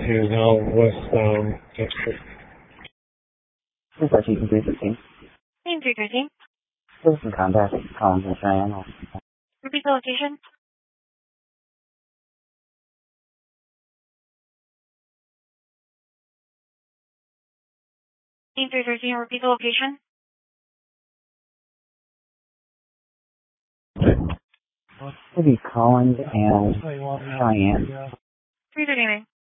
to now westbound exit. 313 313. 313. Citizen contact, calling from Cheyenne. Repeat the location. Team 313, repeat the location. City Collins and Cheyenne. 339.